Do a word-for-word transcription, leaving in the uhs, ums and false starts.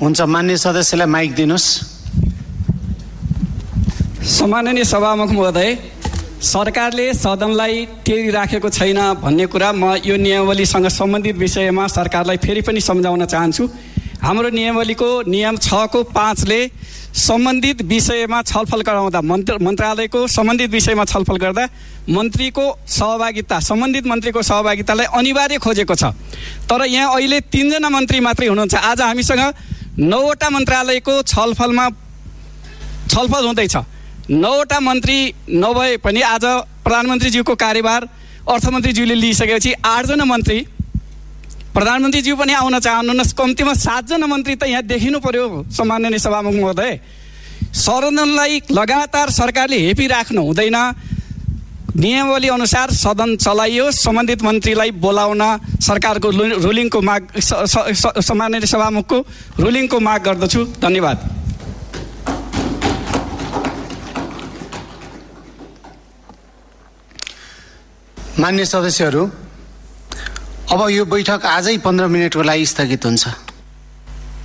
हुन्छ। मान्य सदस्यलाई माइक दिनुहोस्। सम्माननीय सभामुख महोदय, सरकारले सदनलाई टेरिराखेको छैन भन्ने कुरा म यो नियमावलीसँग सम्बन्धित विषयमा सरकारलाई फेरि पनि सम्झाउन चाहन्छु। हाम्रो नियमावलीको नियम छको पाँचले सम्बन्धित विषयमा छलफल गराउँदा मन्त्र मन्त्रालयको सम्बन्धित विषयमा छलफल गर्दा मन्त्रीको सहभागिता सम्बन्धित मन्त्रीको सहभागितालाई अनिवार्य खोजेको छ। तर यहाँ अहिले तीनजना मन्त्री मात्रै हुनुहुन्छ। आज हामीसँग नौवटा मन्त्रालयको छलफलमा छलफल हुँदैछ। नौवटा मन्त्री नभए पनि आज प्रधानमन्त्रीज्यूको कार्यभार अर्थमन्त्रीज्यूले लिइसकेपछि आठजना मन्त्री, प्रधानमन्त्रीज्यू पनि आउन चाहनुहुन्न, कम्तीमा सातजना मन्त्री त यहाँ देखिनु पर्यो। सम्माननीय सभामुख महोदय, सदनलाई लगातार सरकारले हेपिराख्नु हुँदैन। नियमावली अनुसार सदन चलाइयोस्, सम्बन्धित मन्त्रीलाई बोलाउन सरकारको रुलिङको माग सम्माननीय सभामुखको रुलिङको माग गर्दछु। धन्यवाद। मान्य सदस्यहरू, अब यो बैठक आजै पन्ध्र मिनटको लागि स्थगित हुन्छ।